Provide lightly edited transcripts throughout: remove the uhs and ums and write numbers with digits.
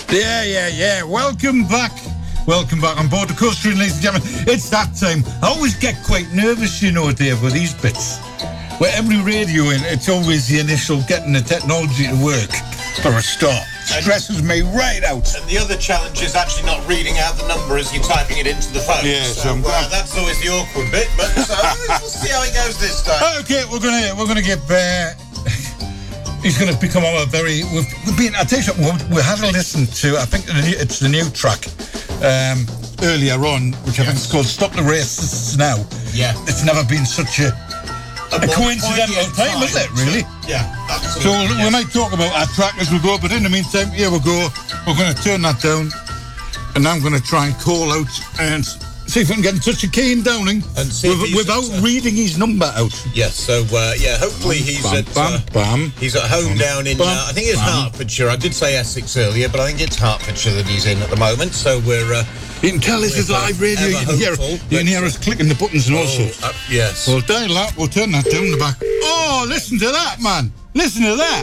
Yeah. Welcome back on board the Coast Stream, ladies and gentlemen. It's that time. I always get quite nervous, you know, Dave, with these bits. Where every radio in, it's always the initial getting the technology to work for a start. Stresses me right out. And the other challenge is actually not reading out the number as you're typing it into the phone. Yeah, so that's always the awkward bit. But we'll see how it goes this time. Okay, we're gonna get. He's going to become a very. We've been. I tell you something. We had a listen to. I think it's the new track earlier on, which I think is called "Stop the Racists Now." Yeah, it's never been such a coincidental time, is it? Really? Yeah, absolutely. So we might talk about our track as we go, but in the meantime, here we go. We're going to turn that down, and I'm going to try and call out and see if we can get in touch with Cian Downing without reading his number out. Yes, so hopefully he's at home down in I think it's Hertfordshire. I did say Essex earlier, but I think it's Hertfordshire that he's in at the moment. So we're you can tell this is live radio. You can hear us clicking the buttons and all sorts. Yes. We'll dial that. We'll turn that down the back. Oh, listen to that, man! Listen to that!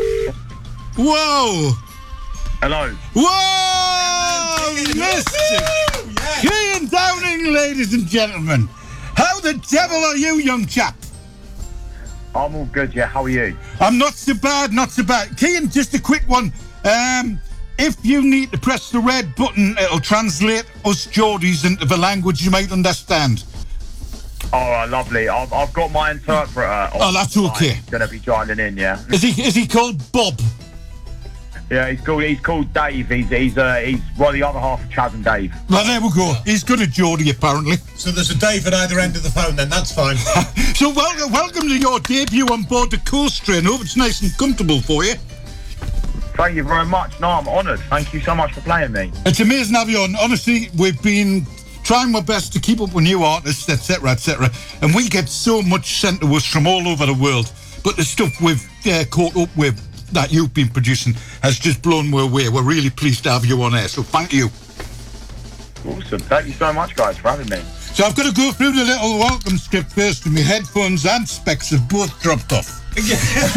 Whoa! Hello. Whoa! Listen! Cian Downing, ladies and gentlemen. How the devil are you, young chap? I'm all good, yeah. How are you? I'm not so bad. Cian, just a quick one. If you need to press the red button, it'll translate us Geordies into the language you might understand. Oh, lovely. I've got my interpreter. Oh, that's okay. Going to be joining in, yeah. Is he called Bob? Yeah, he's called Dave. He's one of the other half of Chaz and Dave. Well, there we go. He's good at Geordie, apparently. So there's a Dave at either end of the phone, then that's fine. So welcome to your debut on board the Coast Train. Hope it's nice and comfortable for you. Thank you very much. No, I'm honoured. Thank you so much for playing me. It's amazing to have you on. Honestly, we've been trying our best to keep up with new artists, etc., and we get so much sent to us from all over the world. But the stuff we've caught up with that you've been producing has just blown me away. We're really pleased to have you on air, so thank you. Awesome. Thank you so much, guys, for having me. So I've got to go through the little welcome script first, and my headphones and specs have both dropped off. Here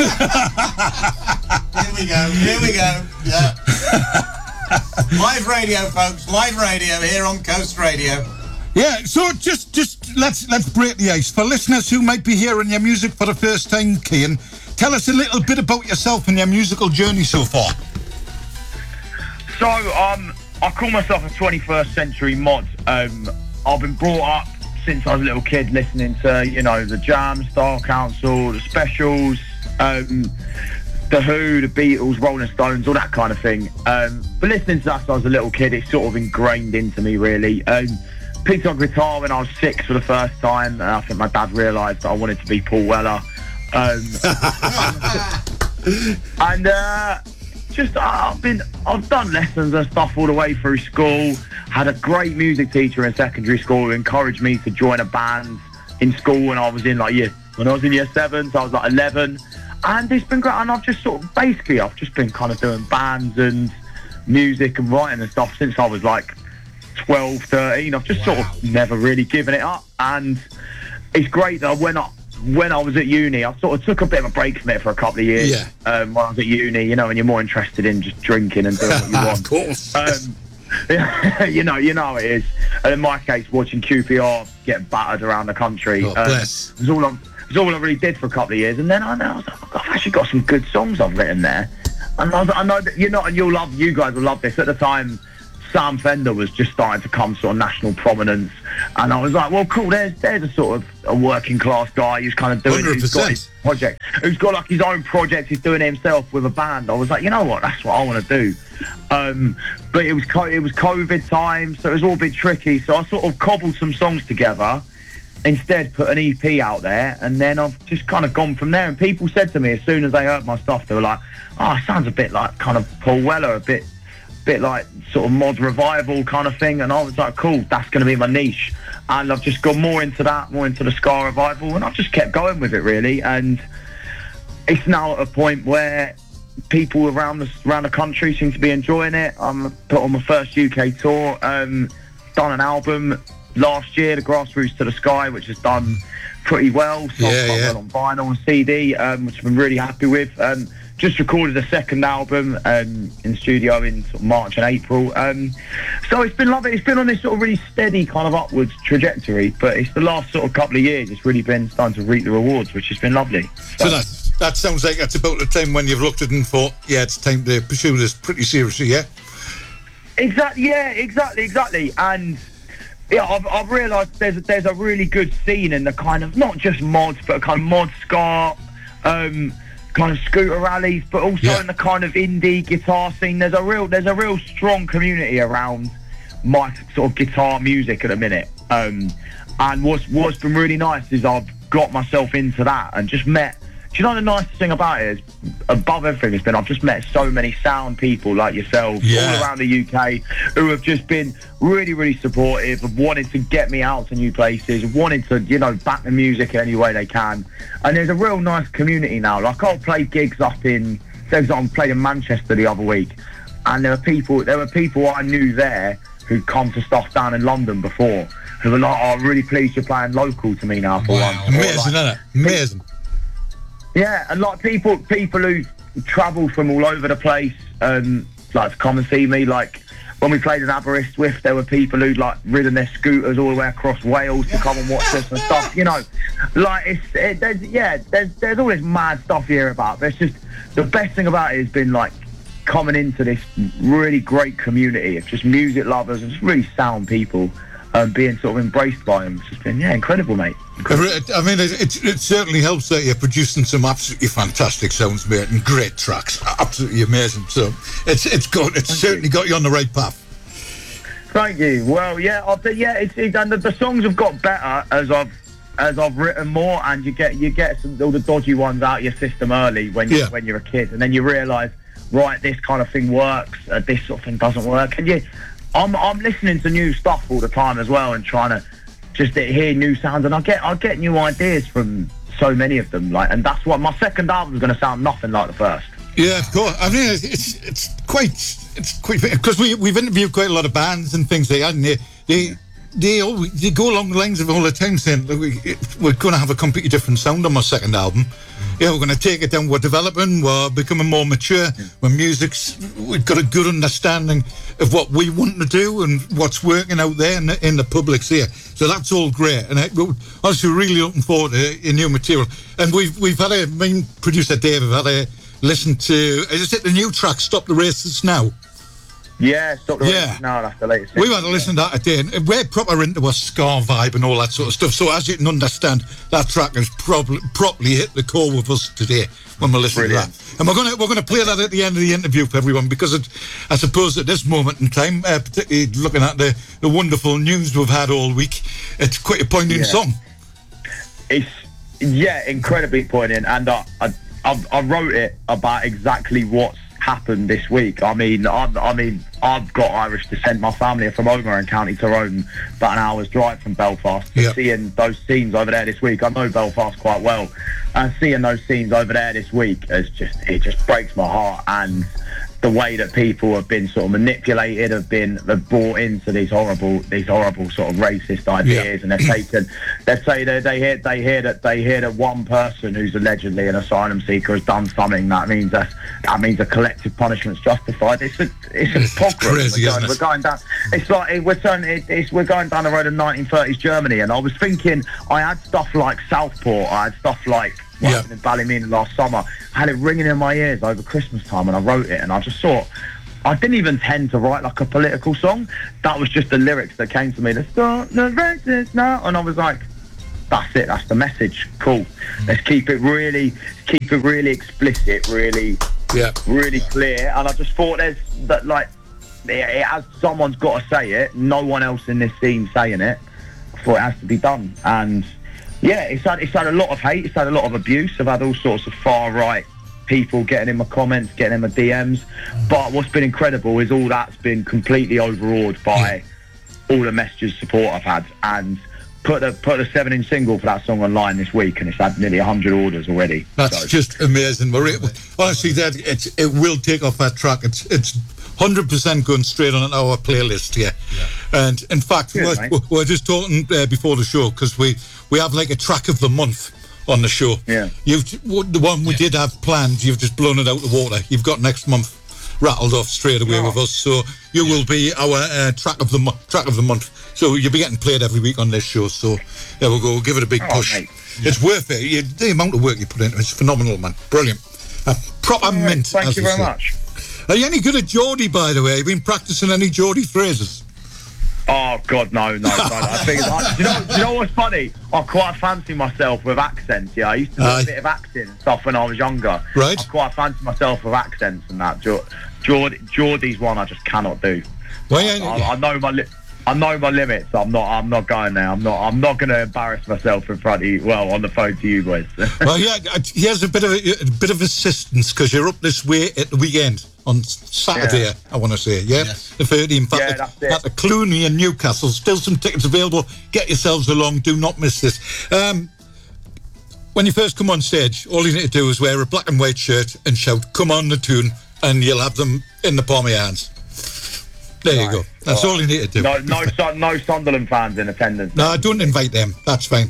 we go. Yeah. Live radio, folks. Live radio here on Coast Radio. Yeah, so just let's break the ice. For listeners who might be hearing your music for the first time, Cian, tell us a little bit about yourself and your musical journey so far. So, I call myself a 21st century mod. I've been brought up since I was a little kid listening to, the Jam, Star Council, the Specials, the Who, the Beatles, Rolling Stones, all that kind of thing. But listening to that since I was a little kid, it's sort of ingrained into me, really. Picked up guitar when I was 6 for the first time, and I think my dad realised that I wanted to be Paul Weller. I've done lessons and stuff all the way through school. Had a great music teacher in secondary school who encouraged me to join a band in school when I was in year 7, so I was 11, and it's been great. And I've just been kind of doing bands and music and writing and stuff since I was 12, 13. I've just sort of never really given it up, and it's great that when I was at uni, I sort of took a bit of a break from it for a couple of years. Yeah. When I was at uni, and you're more interested in just drinking and doing what you want. Of course. you know how it is. And in my case, watching QPR get battered around the country. Oh, bless. It was all I really did for a couple of years. And then I was like, I've actually got some good songs I've written there. And I know that you guys will love this. At the time, Sam Fender was just starting to come sort of national prominence, and I was like, well, cool, there's a sort of a working class guy who's kind of doing 100%. Who's got his project, who's got his own project, he's doing it himself with a band. I was like, you know what, that's what I want to do. But it was COVID time, so it was all a bit tricky, so I sort of cobbled some songs together, instead put an EP out there, and then I've just kind of gone from there. And people said to me as soon as they heard my stuff, they were like, oh, it sounds a bit like kind of Paul Weller, a bit like sort of mod revival kind of thing. And I was like, cool, that's going to be my niche. And I've just gone more into the ska revival, and I've just kept going with it, really. And it's now at a point where people around the country seem to be enjoying it. I'm put on my first UK tour, done an album last year, The Grassroots to the Sky, which has done pretty well. Sold quite well on vinyl and CD, which I've been really happy with. just recorded a second album in studio in sort of March and April. So it's been lovely. It's been on this sort of really steady kind of upwards trajectory, but it's the last sort of couple of years it's really been starting to reap the rewards, which has been lovely. So that sounds like that's about the time when you've looked at it and thought, yeah, it's time to pursue this pretty seriously, yeah? Exactly. And yeah, I've realised there's a really good scene in the kind of, not just mods, but kind of mod ska, kind of scooter rallies, but also in the kind of indie guitar scene. There's a real strong community around my sort of guitar music at the minute. And what's been really nice is I've got myself into that and just met. Do you know the nicest thing about it is, above everything, has been I've just met so many sound people like yourselves all around the UK who have just been really, really supportive of wanting to get me out to new places, wanting to, back the music in any way they can. And there's a real nice community now. Like, I'll play gigs up in, for example, I played in Manchester the other week, and there were people I knew there who'd come to stuff down in London before who were like, "Oh, I'm really pleased you're playing local to me now for once." Amazing, isn't it? Amazing. Yeah, and like people who travel from all over the place, like to come and see me. Like when we played in Aberystwyth, there were people who'd like ridden their scooters all the way across Wales to come and watch us and stuff. Like there's all this mad stuff you hear about. But it's just the best thing about it has been like coming into this really great community of just music lovers and just really sound people. Being sort of embraced by them. It's just been, incredible, mate. Incredible. I mean, it certainly helps that you're producing some absolutely fantastic sounds, mate, and great tracks. Absolutely amazing. So it's good. It's certainly got you on the right path. Thank you. Well, and the songs have got better as I've written more, and you get all the dodgy ones out of your system early when you're a kid, and then you realise, right, this kind of thing works, this sort of thing doesn't work, and I'm listening to new stuff all the time as well, and trying to just hear new sounds, and I get new ideas from so many of them. Like, and that's what my second album is going to sound nothing like the first. Yeah, of course. I mean, it's quite because we've interviewed quite a lot of bands and things like that, and they go along the lines of all the time saying, look, we're going to have a completely different sound on my second album. Yeah, we're going to take it down. We're developing. We're becoming more mature. We've got a good understanding of what we want to do and what's working out there in the public's ear. So that's all great. And we're honestly really looking forward to new material. And we've had main producer Dave have had a listen to. Is it the new track? Stop the Racists Now. Yeah, Stop the Racists Now. That's the latest. We've had to listen to that today, and we're proper into a ska vibe and all that sort of stuff. So as you can understand, that track has properly hit the core with us today when we listen to that. And we're going to play that at the end of the interview for everyone, because I suppose at this moment in time, particularly looking at the wonderful news we've had all week, it's quite a poignant song. It's incredibly poignant, and I wrote it about exactly what's happened this week. I mean, I've got Irish descent. My family are from Omagh in County Tyrone, about an hour's drive from Belfast. Seeing those scenes over there this week, I know Belfast quite well, and seeing those scenes over there this week it just breaks my heart. And the way that people have been sort of manipulated, have bought into these horrible sort of racist ideas, and they hear that one person who's allegedly an asylum seeker has done something. That means a collective punishment's justified. It's a pogrom. Crazy, we're going down. It's like we're going down the road of 1930s Germany. And I was thinking, I had stuff like Southport. I had stuff like what happened in Ballymena last summer. I had it ringing in my ears over Christmas time, and I wrote it, and I just thought, I didn't even tend to write like a political song. That was just the lyrics that came to me. Let's start the races now, and I was like, that's it. That's the message. Cool. Let's keep it really explicit, really clear. And I just thought someone's got to say it. No one else in this scene saying it. I thought it has to be done. And yeah, it's had a lot of hate. It's had a lot of abuse. I've had all sorts of far right people getting in my comments, getting in my DMs. But what's been incredible is all that's been completely overawed by all the messages support I've had, and put a 7-inch single for that song online this week, and it's had nearly 100 orders already. That's just amazing. Honestly, Dad, it will take off that track. It's 100% going straight on our playlist here. And in fact, we're just talking before the show, because we have like a track of the month on the show. Yeah. The one we did have planned, you've just blown it out the water. You've got next month rattled off straight away with us, so you will be our track of the month. So you'll be getting played every week on this show. So there we go. Give it a big push. Mate. It's worth it. The amount of work you put into it's phenomenal, man. Brilliant. Proper mint. Thank you very much. Are you any good at Geordie, by the way? Have you been practicing any Geordie phrases? Oh God, no. I think do you know what's funny? I quite fancy myself with accents. Yeah, I used to do a bit of acting and stuff when I was younger. Right. I quite fancy myself with accents and that. Geordie's one I just cannot do. Well, I know my limits. I'm not going there. I'm not going to embarrass myself in front of you. Well, on the phone to you boys. Well, yeah. Here's a bit of assistance because you're up this way at the weekend on Saturday. Yeah. I want to say, Yes. the 13th that's at the Clooney in Newcastle. Still some tickets available. Get yourselves along. Do not miss this. When you first come on stage, all you need to do is wear a black and white shirt and shout, "Come on the tune," and you'll have them in the palm of your hands. There you go. That's all you need to do. No Sunderland fans in attendance. No, don't invite them. That's fine.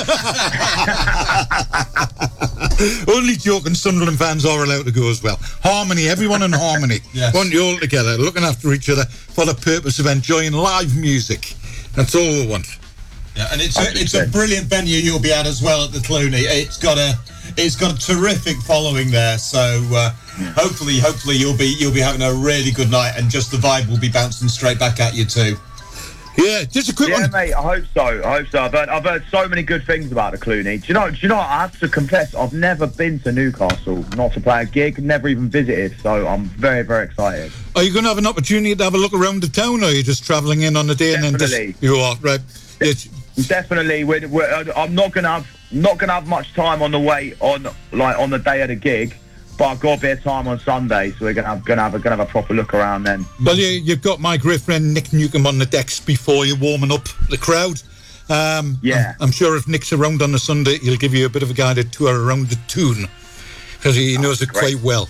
Only joking. Sunderland fans are allowed to go as well. Harmony, everyone in harmony. Yes. Want you all together, looking after each other for the purpose of enjoying live music. That's all we want. Yeah, and it's a brilliant venue you'll be at as well at the Clooney. It's got a terrific following there, so hopefully you'll be having a really good night, and just the vibe will be bouncing straight back at you too. Yeah, just a quick one. Yeah, mate. I hope so. I've heard so many good things about the Clooney. Do you know? I have to confess, I've never been to Newcastle, not to play a gig, never even visited. So I'm very, very excited. Are you going to have an opportunity to have a look around the town, or are you just travelling in on the day? Definitely. And then you are right. Definitely. I'm not gonna have much time on the way on the day of the gig, but I've got a bit of time on Sunday, so we're gonna have a proper look around then. Well, you've got my great friend Nick Newcomb on the decks before you're warming up the crowd. Yeah. I'm sure if Nick's around on a Sunday, he'll give you a bit of a guided tour around the tune because he knows it quite well.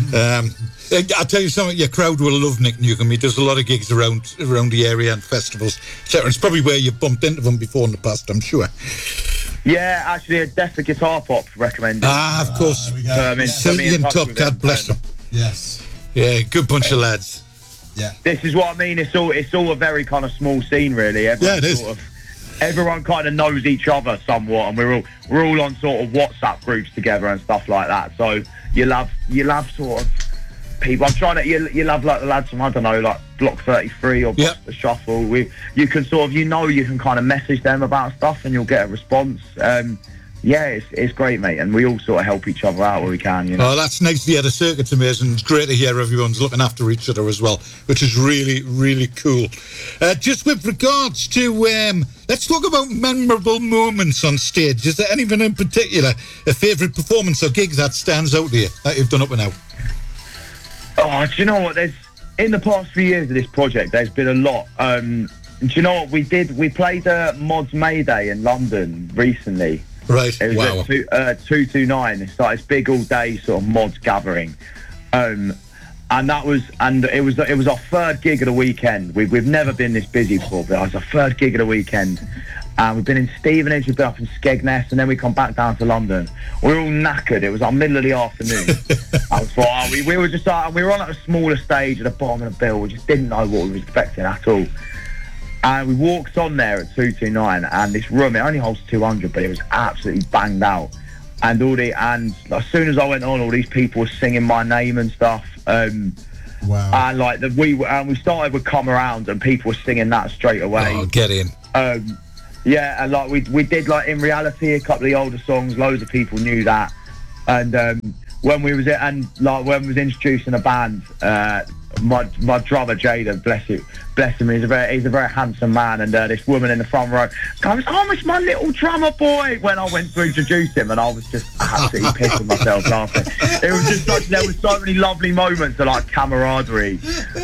I'll tell you something, your crowd will love Nick Newcomb. He does a lot of gigs around the area and festivals, etc. It's probably where you've bumped into them before in the past, I'm sure. Yeah, actually, a Death of Guitar Pop recommended. Of course. Silly and Top, God bless them. Yes. Yeah, good bunch of lads. Yeah. This is what I mean. It's all a very kind of small scene, really. Everyone it is. Everyone kind of knows each other somewhat, and we're all on sort of WhatsApp groups together and stuff like that. So you'll have sort of people. I'm trying to. You'll have like the lads from, I don't know, like Block 33 or the Shuffle. You can sort of, you can kind of message them about stuff and you'll get a response. Yeah, it's great, mate, and we all sort of help each other out where we can, you know. Oh, that's nice to hear. The circuit's amazing. It's great to hear everyone's looking after each other as well, which is really, really cool. Just with regards to, let's talk about memorable moments on stage. Is there anything in particular, a favourite performance or gig that stands out to you that you've done up and out? Oh, do you know what? In the past few years of this project, there's been a lot. Do you know what we did? We played Mods Mayday in London recently. Right. It was at 229. It's like this big all day sort of mods gathering, and it was our third gig of the weekend. We've never been this busy before, but it was our third gig of the weekend. And we've been in Stevenage, we've been up in Skegness, and then we come back down to London. We were all knackered. It was our middle of the afternoon. I was like, we were just we were on at a smaller stage at the bottom of the bill. We just didn't know what we were expecting at all. And we walked on there at 229, and this room, it only holds 200, but it was absolutely banged out. And as soon as I went on, all these people were singing my name and stuff. Wow. And we started with Come Around, and people were singing that straight away. Oh, get in. Yeah, and like we did like In Reality, a couple of the older songs. Loads of people knew that. And when we was introducing a band, my drummer Jada, bless him, he's a very handsome man, and this woman in the front row goes, "Oh, it's my little drummer boy," when I went to introduce him, and I was just absolutely pissing myself laughing. It was just there was so many lovely moments of like camaraderie,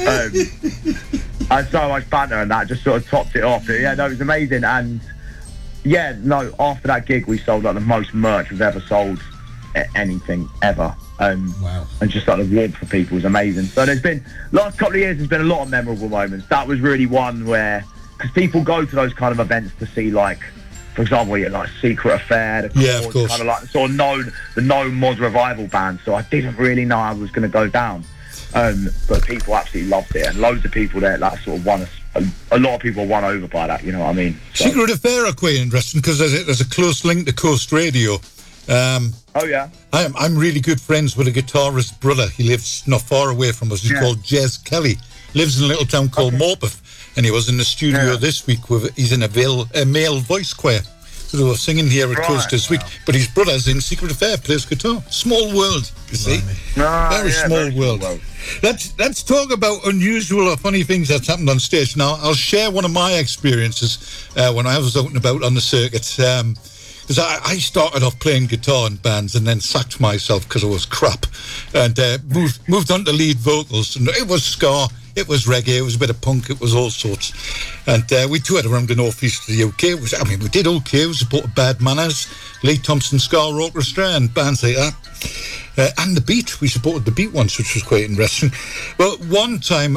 and so much banter, and that just sort of topped it off. Yeah, no, it was amazing. And yeah, no, after that gig we sold like the most merch we've ever sold anything ever. Wow. And just like the warmth for people was amazing. So there's been, last couple of years, there's been a lot of memorable moments. That was really one where, because people go to those kind of events to see like for example, you had like Secret Affair, of course, kind of like sort of the known mod revival band. So I didn't really know I was going to go down, but people absolutely loved it, and loads of people there like sort of won us. A lot of people won over by that, you know what I mean? So. Secret Affair are quite interesting because there's a close link to Coast Radio. Oh yeah, I'm really good friends with a guitarist's brother. He lives not far away from us. He's called Jez Kelly. Lives in a little town called Morpeth, and he was in the studio this week he's in a male voice choir. So they were singing here at Coast this week. But his brother's in Secret Affair, plays guitar. Small world, you see. Very small world. Let's talk about unusual or funny things that's happened on stage. Now, I'll share one of my experiences when I was out and about on the circuit. Because I started off playing guitar in bands and then sacked myself because I was crap. And moved on to lead vocals. And it was ska, it was reggae, it was a bit of punk, it was all sorts. And we toured around the northeast of the UK. We did okay. We supported Bad Manners, Lee Thompson Ska Orchestra and bands like that. And The Beat. We supported The Beat once, which was quite interesting. Well, one time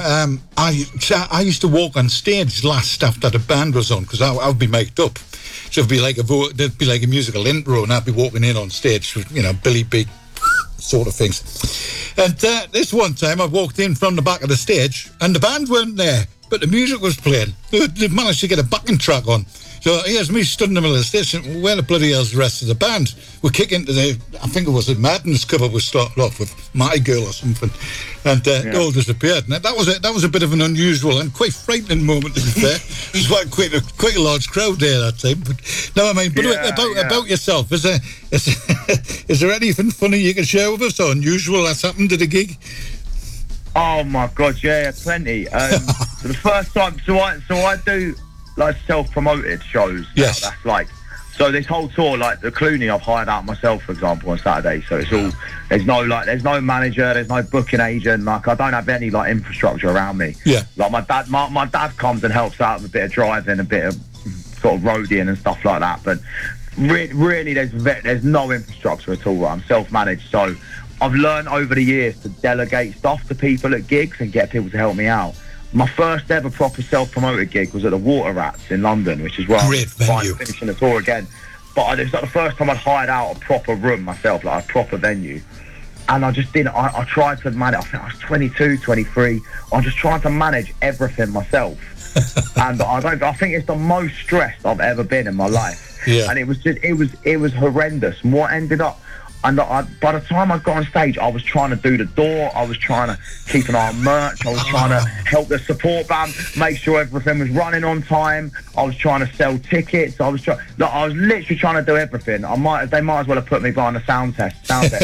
I used to walk on stage last after the band was on because I would be mic'd up. So it'd be like a musical intro, and I'd be walking in on stage with, Billy Big sort of things. And this one time I walked in from the back of the stage and the band weren't there, but the music was playing. They managed to get a backing track on. So here's me stood in the middle of the station. Where the bloody hell's the rest of the band? We kick into I think it was a Madness cover we started off with, My Girl or something. And they all disappeared. Now, that was a bit of an unusual and quite frightening moment, to be fair. It was quite a large crowd there that time. But never mind. But about yourself, is there anything funny you can share with us or unusual that's happened at a gig? Oh my God, yeah, plenty. So the first time, so I do like self-promoted shows. Yes. Now. That's like, so this whole tour, like the Cluny, I've hired out myself, for example, on Saturday. So it's all, there's no manager, there's no booking agent. Like I don't have any like infrastructure around me. Yeah. Like my dad comes and helps out with a bit of driving, a bit of sort of roadieing and stuff like that. But really, there's no infrastructure at all. Right? I'm self-managed, so I've learned over the years to delegate stuff to people at gigs and get people to help me out. My first ever proper self-promoted gig was at the Water Rats in London, which is where I'm finishing the tour again. But it was like the first time I'd hired out a proper room myself, like a proper venue. And I just didn't, I tried to manage, I think I was 22, 23. I was just trying to manage everything myself. And I think it's the most stressed I've ever been in my life. Yeah. And it was horrendous. And what ended up, and by the time I got on stage, I was trying to do the door, I was trying to keep an eye on merch, I was trying to help the support band, make sure everything was running on time, I was trying to sell tickets, I was literally trying to do everything. They might as well have put me behind the sound desk.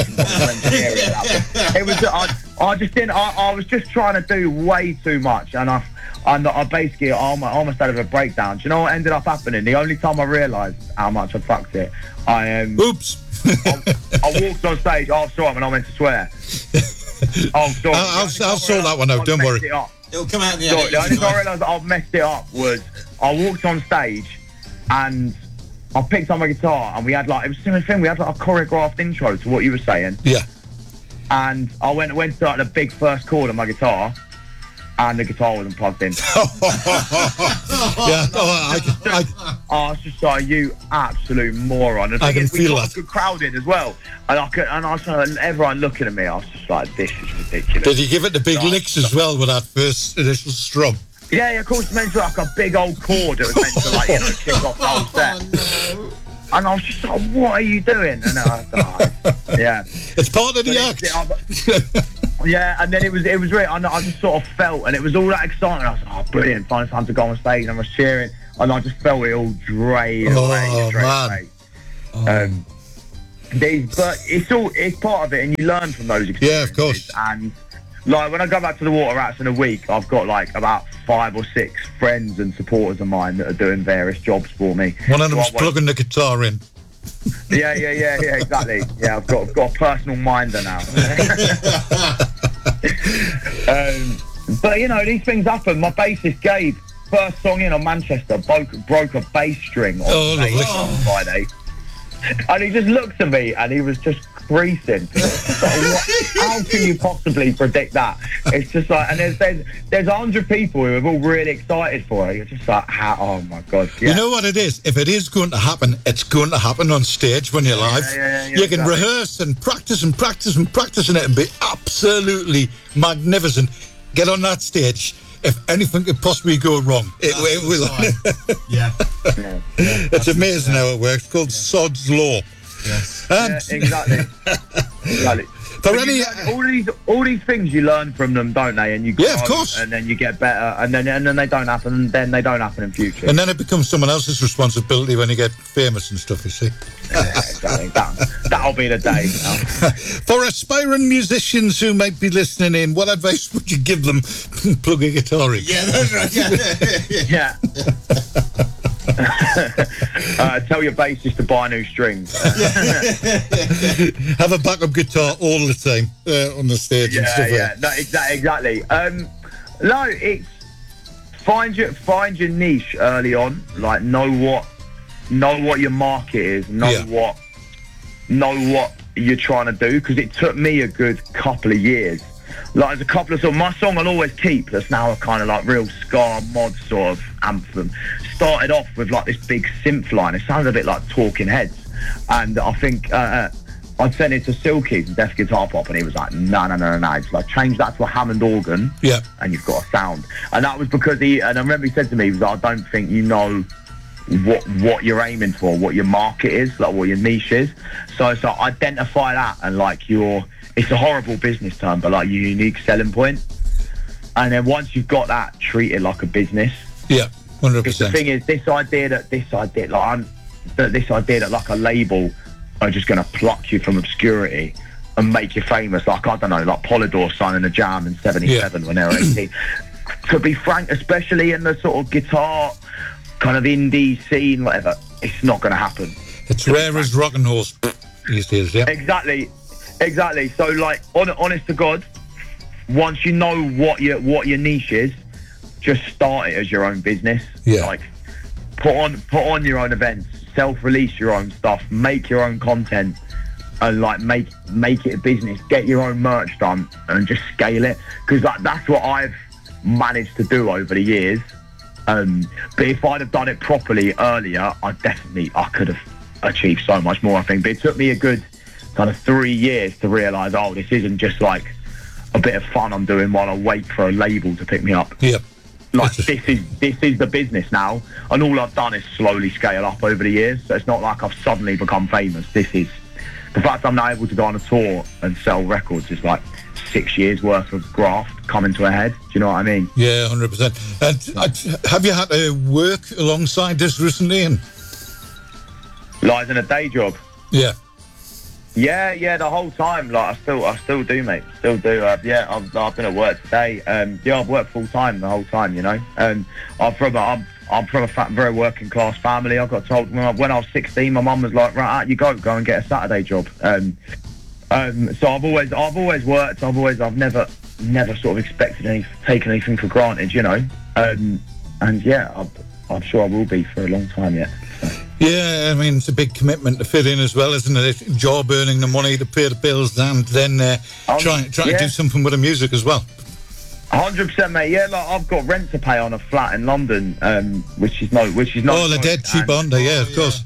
It was, I just didn't, I was just trying to do way too much, and I basically almost had a breakdown. Do you know what ended up happening? The only time I realised how much I fucked it, Oops. I walked on stage. Oh, sorry, when I meant to swear. Oh, sorry. I'll sort that one out. Don't worry. It'll come out in the end. edit. The only time I realised that I've messed it up was I walked on stage and I picked up my guitar and we had like, it was the same thing. We had like a choreographed intro to what you were saying. Yeah. And I went to like the big first chord on my guitar. And the guitar wasn't plugged in. Yeah, I was just like, you absolute moron. And I can feel that. We got a good crowd in as well. And I was everyone looking at me, I was just like, this is ridiculous. Did you give it the big licks as well with that first initial strum? Yeah, of course, it's meant to be like a big old chord that was meant to like, kick off the whole set. No. And I was just like, what are you doing? And I was like, yeah. It's part of the act. Yeah, and then it was really, I just sort of felt, and it was all that excitement. I was like, oh, brilliant, finally time to go on stage, and I was cheering, and I just felt it all drain away straight away. But it's part of it, and you learn from those experiences. Yeah, of course. And like when I go back to the Water Rats in a week, I've got like about 5 or 6 friends and supporters of mine that are doing various jobs for me. One of them's plugging the guitar in. Yeah, exactly. Yeah, I've got a personal minder now. But these things happen. My bassist Gabe, first song in on Manchester, broke a bass string on Friday, and he just looked at me and he was just increasing. How can you possibly predict that? It's just like, and there's 100 people who are all really excited for it. You're just like, oh my God. Yeah. You know what it is? If it is going to happen, it's going to happen on stage when you're live. You can rehearse and practice and practice and practice, and it'll be absolutely magnificent. Get on that stage. If anything could possibly go wrong, it will. Yeah. It's amazing how it works. It's called Sod's Law. Yes. Exactly. Exactly. For But any, all these things you learn from them, don't they? And you grow, of course. and then you get better, and then they don't happen, and then they don't happen in future. and then it becomes someone else's responsibility when you get famous and stuff, you see. Exactly. That'll be the day. For aspiring musicians who might be listening in, what advice would you give them? Plug a guitar in. Yeah, that's right. Yeah. Tell your bassist to buy new strings. Have a backup guitar all the time on the stage and stuff. No, exactly. No, it's find your niche early on. Like know what your market is. Know what you're trying to do. Because it took me a good couple of years. Like there's a couple of my song I'll always keep. That's now a kind of like real ska mod sort of anthem. Started off with like this big synth line. It sounds a bit like Talking Heads, and I think I sent it to Silky from Def Guitar Pop, and he was like, no. It's like change that to a Hammond organ, and you've got a sound. And that was because and I remember he said to me, he was like, I don't think you know what you're aiming for, what your market is, like what your niche is. So identify that, and like it's a horrible business term, but like your unique selling point. And then once you've got that, treat it like a business. Yeah, 100%. Because the thing is, this idea that like a label are just going to pluck you from obscurity and make you famous, like I don't know, like Polydor signing a Jam in '77 when they were 18. To be frank, especially in the sort of guitar kind of indie scene, whatever, it's not going to happen. It's rare as rockin' horse these days. Yeah. Exactly. So, like, honest to God, once you know what your niche is, just start it as your own business. Yeah. Like, put on your own events, self-release your own stuff, make your own content, and like make it a business. Get your own merch done and just scale it. Because that's what I've managed to do over the years. But if I'd have done it properly earlier, I could have achieved so much more, I think. But it took me a good kind of 3 years to realise, this isn't just like a bit of fun I'm doing while I wait for a label to pick me up. Yep. Like this is the business now, and all I've done is slowly scale up over the years. So it's not like I've suddenly become famous. This is the fact I'm now able to go on a tour and sell records is like 6 years worth of graft coming to a head. Do you know what I mean? Yeah, 100%. And have you had to work alongside this recently? And Like in a day job. yeah. Yeah, the whole time. Like I still do, mate. Still do. I've been at work today. I've worked full time the whole time. You know. I'm from a very working class family. I got told when I was 16, my mum was like, right, out you go and get a Saturday job. So I've always worked. I've never sort of expected taken anything for granted. You know. And yeah, I'm sure I will be for a long time yet. So. Yeah, I mean, it's a big commitment to fit in as well, isn't it? Job, earning the money to pay the bills, and then trying to do something with the music as well. 100%, mate. Yeah, like I've got rent to pay on a flat in London, which is not. Oh, they're dead cheap, aren't they? Yeah, of course.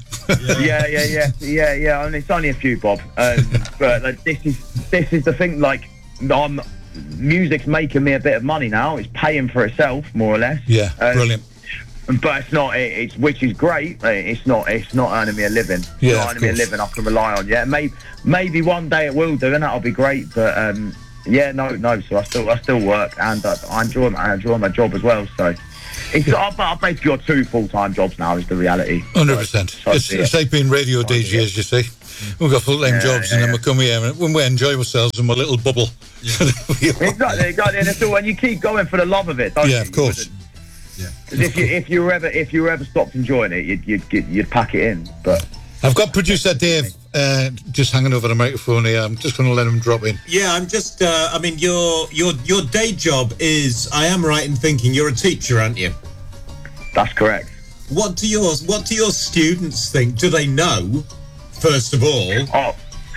Yeah. And it's only a few bob. But like, this is the thing. Like, music's making me a bit of money now. It's paying for itself, more or less. Yeah, brilliant. But it's not. It's which is great. It's not earning me a living. Yeah, not earning me a living I can rely on. Yeah, maybe one day it will do, and that'll be great. But no. So I still work, and I enjoy my job as well. So I've basically got 2 full-time jobs now. Is the reality. 100%. It's like being radio DJs, you see. We've got full-time jobs, and then we come here and when we enjoy ourselves in my little bubble. Exactly. And it's all when you keep going for the love of it. Don't you? Of course. Yeah. Because if you were ever stopped enjoying it, you'd pack it in. But I've got producer Dave just hanging over the microphone here. I'm just going to let him drop in. Yeah, I'm just. I mean, your day job is. I am right in thinking you're a teacher, aren't you? That's correct. What do your students think? Do they know? First of all.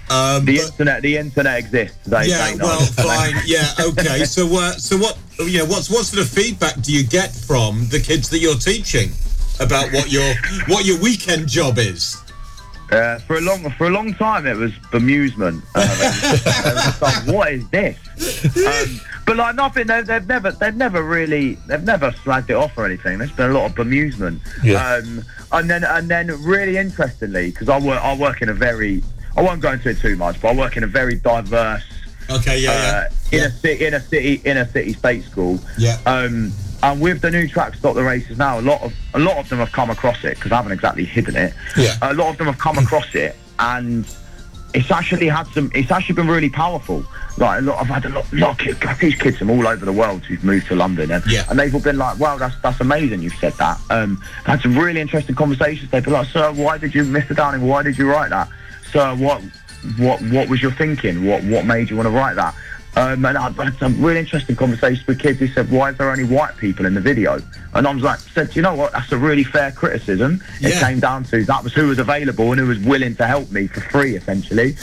The internet exists. They know. Well, fine. Yeah, okay. So what? What sort of feedback do you get from the kids that you're teaching about what your weekend job is? For a long time, it was bemusement. They were just like, what is this? But like nothing. They've never slagged it off or anything. There's been a lot of bemusement. Yeah. And then really interestingly, because I work in a very, I won't go into it too much, but I work in a very diverse. Okay. In a city state school. Yeah. And with the new track Stop the Races now, a lot of them have come across it, because I haven't exactly hidden it. Yeah. A lot of them have come across it, and it's actually been really powerful. Like I've had a lot of kids, I teach kids from all over the world who've moved to London, and they've all been like, wow, that's amazing you've said that. I had some really interesting conversations. They'd be like, sir, why did you, Mr. Downing, why did you write that? Sir, what was your thinking? What made you want to write that? And I had some really interesting conversations with kids who said, why is there only white people in the video? And I was like, you know what, that's a really fair criticism. It came down to that was who was available and who was willing to help me for free, essentially.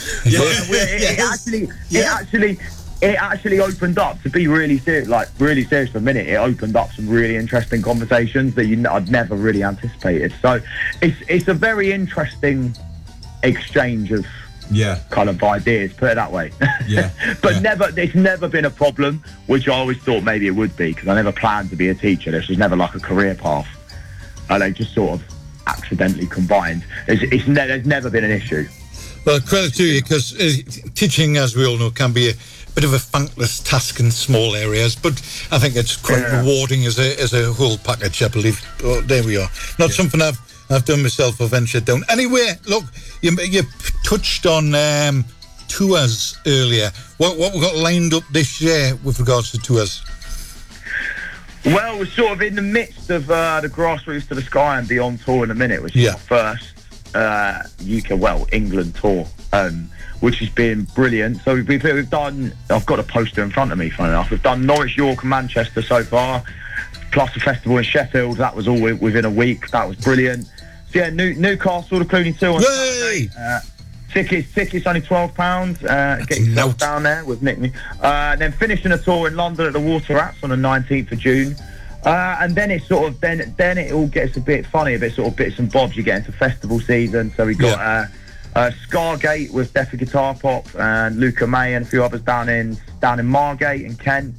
It actually opened up, to be really serious for a minute, it opened up some really interesting conversations that I'd never really anticipated. So it's a very interesting exchange of kind of ideas, put it that way. It's never been a problem, which I always thought maybe it would be, because I never planned to be a teacher. This was never like a career path, and they just sort of accidentally combined. There's never been an issue. Well, credit to you, because teaching, as we all know, can be a bit of a thankless task in small areas, but I think it's quite rewarding as a whole package, I believe. Oh, there we are. Not something I've done myself or ventured down. Anyway, look, you touched on tours earlier. What we've got lined up this year with regards to tours? Well, we're sort of in the midst of the Grassroots to the Sky and Beyond tour in a minute, which is our first England tour, which has been brilliant. So we've done, I've got a poster in front of me, funny enough. We've done Norwich, York and Manchester so far, plus a festival in Sheffield. That was all within a week. That was brilliant. So yeah, Newcastle, the Clooney 2 on Saturday. Tickets only £12. Get yourself down there with Nick. Then finishing a tour in London at the Water Rats on the 19th of June. And then it's sort of then it all gets a bit funny, a bit sort of bits and bobs. You get into festival season, so we got Scargate with Deaf Guitar Pop and Luca May and a few others down in Margate in Kent.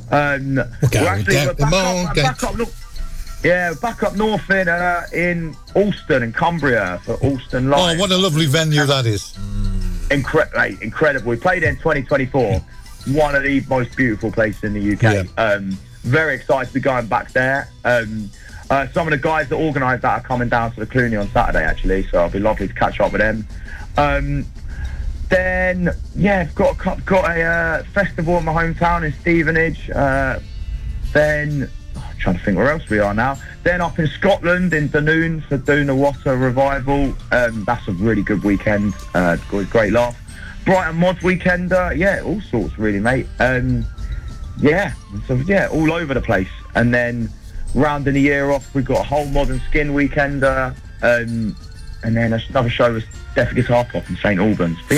We're back up north in Alston in Cumbria for Alston Live. Oh, what a lovely venue that is. Incredible. We played in 2024. One of the most beautiful places in the UK. Yeah. Very excited to be going back there. Some of the guys that organised that are coming down to the Clooney on Saturday, actually, so it'll be lovely to catch up with them. Then, I've got a festival in my hometown in Stevenage. Then, I'm trying to think where else we are now. Then up in Scotland, in Dunoon, for Duna Water Revival. That's a really good weekend. Great laugh. Brighton Mod weekend. All sorts, really, mate. All over the place. And then rounding the year off, we've got a whole Modern Skin weekend, and then another show was Deaf Guitar Pop in St Albans. But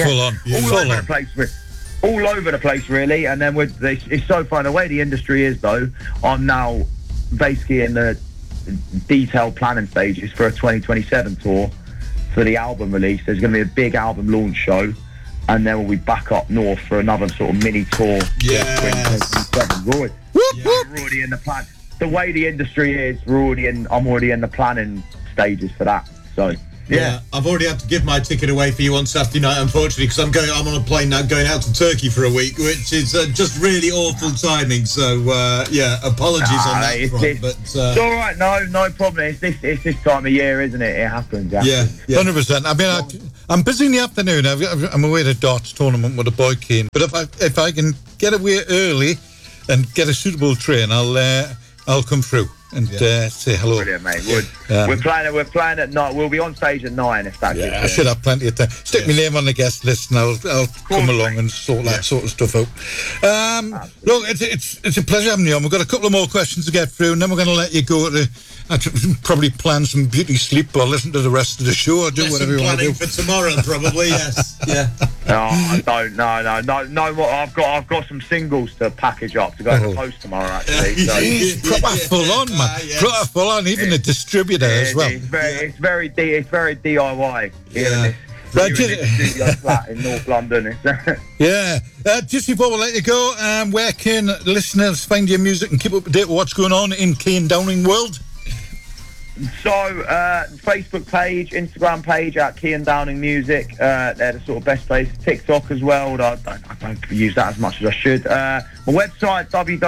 all over the place, really. And then it's so far away the industry is, though. I'm now basically in the detailed planning stages for a 2027 tour for the album release. There's going to be a big album launch show, and then we'll be back up north for another sort of mini tour. We're already in the plan. The way the industry is, I'm already in the planning stages for that. So I've already had to give my ticket away for you on Saturday night, unfortunately, because I'm on a plane now going out to Turkey for a week, which is just really awful timing. So apologies on that front. It's all right, no problem. It's this time of year, isn't it? It happens. 100%. I mean, I'm busy in the afternoon. I'm away at a darts tournament with a boy Keen. But if I can get away early and get a suitable train, I'll come through. and say hello. Brilliant, mate. We're playing at night. We'll be on stage at 9 if that's it. I should have plenty of time. Stick my name on the guest list, and I'll come along and sort that sort of stuff out. Look, it's a pleasure having you on. We've got a couple of more questions to get through, and then we're going to let you go to probably plan some beauty sleep or listen to the rest of the show or do whatever you want to do. For tomorrow, probably. Yes. Yeah. No, I don't. No. What I've got some singles to package up to go to the post tomorrow. Actually, so. Proper full on, man. Yes. Proper full on. Even the distributor as well. It's very DIY here in this. Right, studio flat in North London. Yeah. Just before we let you go, where can listeners find your music and keep up to date with what's going on in Cian Downing world? So, Facebook page, Instagram page at Cian Downing Music. They're the sort of best places. TikTok as well. I don't use that as much as I should. My website,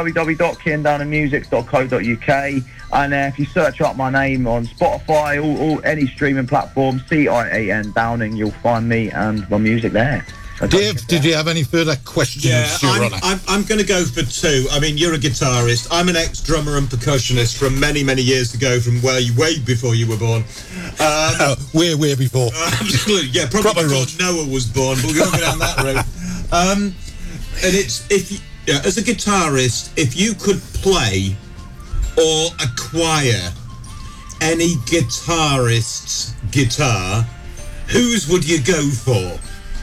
www.ciandowningmusic.co.uk. And if you search up my name on Spotify or any streaming platform, CIAN Downing, you'll find me and my music there. So Dave, did you have any further questions? Yeah, I'm going to go for two. I mean, you're a guitarist. I'm an ex-drummer and percussionist from many, many years ago, from way before you were born. Way before. Absolutely, yeah, probably before Noah was born, but we won't go down that road. And it's, as a guitarist, if you could play or acquire any guitarist's guitar, whose would you go for?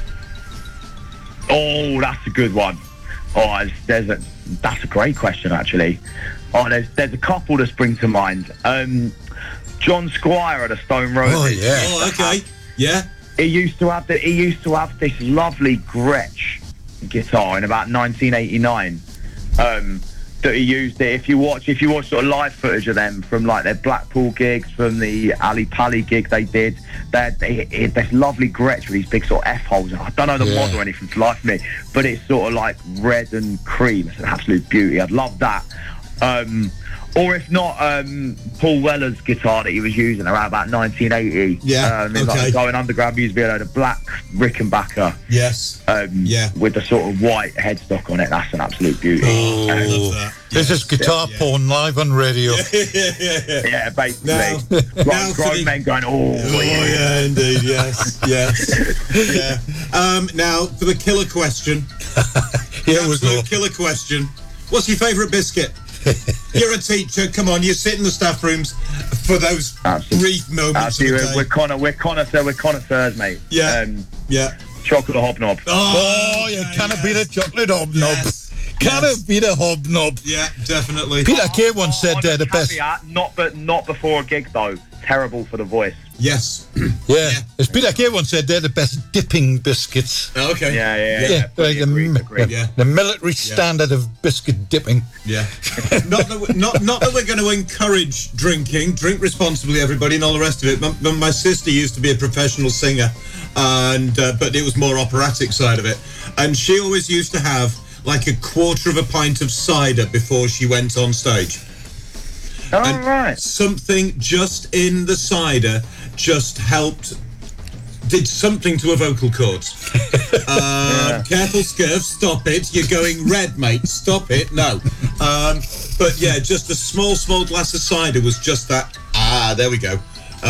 Oh, that's a good one. Oh, that's a great question, actually. Oh, there's a couple that spring to mind. John Squire at the Stone Roses. Oh yeah. Oh, okay. Yeah. He used to have this lovely Gretsch guitar in about 1989. That he used it. If you watch sort of live footage of them from like their Blackpool gigs, from the Ali Pali gig they did, this lovely Gretsch with these big sort of F holes. I don't know the model or anything for life of me, but it's sort of like red and cream. It's an absolute beauty. I'd love that. Or if not, Paul Weller's guitar that he was using around about 1980. Yeah, okay. Like going underground music video, the black Rickenbacker. Yes. With the sort of white headstock on it. That's an absolute beauty. Oh, I love that. This is guitar porn live on radio. Yeah, basically. Grown men going, yeah, indeed, yes. Yeah. Now, for the killer question. Here we go. Killer question. What's your favourite biscuit? You're a teacher. Come on, you sit in the staff rooms for those brief moments. We're connoisseurs, mate. Yeah. Chocolate hobnob. Oh, you cannot beat a chocolate hobnob. Yes. Cannot beat a hobnob. Yeah, definitely. Peter Kay once said they're the best. Not before a gig though. Terrible for the voice. Yes. Yeah. As Peter Kay once said, they're the best dipping biscuits. Oh, okay. Yeah. Like the military standard of biscuit dipping. Yeah. not that we're going to encourage drinking. Drink responsibly, everybody, and all the rest of it. My sister used to be a professional singer, and but it was more operatic side of it. And she always used to have like a quarter of a pint of cider before she went on stage. And right. Something just in the cider just did something to her vocal cords. Careful, Scurf, stop it. You're going red, mate. Stop it. No. But yeah, just a small glass of cider was just that. There we go.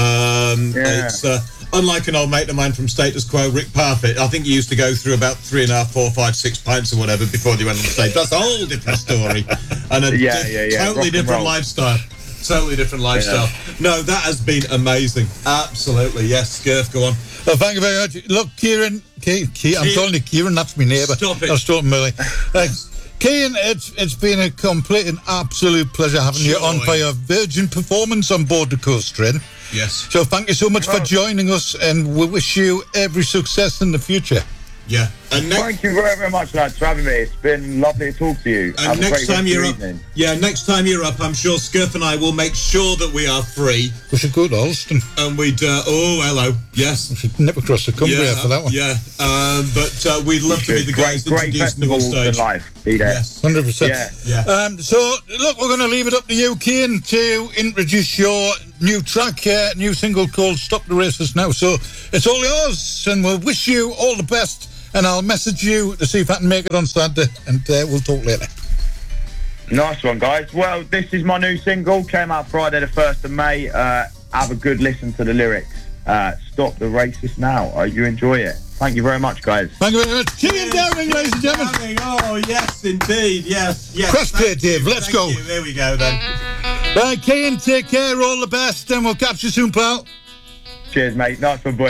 It's unlike an old mate of mine from Status Quo, Rick Parfitt. I think he used to go through about 3.5, 4, 5, 6 pints or whatever before he went on stage. That's a whole different story. And a totally different lifestyle. Totally different lifestyle. Yeah. No, that has been amazing. Absolutely. Yes, Scurf, go on. Well, thank you very much. Look, Kieran, I'm calling you Kieran, that's my neighbour. Stop it. I was talking Millie. Cian, it's been a complete and absolute pleasure having you on for your virgin performance on board the Coast Train. Yes. So thank you so much for joining us, and we wish you every success in the future. Yeah. And thank you very, very much, lads, for having me. It's been lovely to talk to you. And next time you're up, next time you're up, I'm sure Scurf and I will make sure that we are free. We should go to Alston. And we'd, hello, yes. We should nip across the Cumbria for that one. Yeah, but we'd love to be the guys introducing the stage. Life. Be there. Yes, 100%. Yeah. So, look, we're going to leave it up to you, Cian, to introduce your new track, new single called Stop the Racists Now. So, it's all yours, and we'll wish you all the best. And I'll message you to see if I can make it on Saturday, and we'll talk later. Nice one, guys. Well, this is my new single. Came out Friday the 1st of May. Have a good listen to the lyrics. Stop the racist now. You enjoy it. Thank you very much, guys. Thank you very much. Cian Downing, ladies and gentlemen. Oh, yes, indeed. Yes. Press play, Dave. Let's go. You. There we go, then. Right, Cian, take care. All the best, and we'll catch you soon, pal. Cheers, mate. Nice one, boys.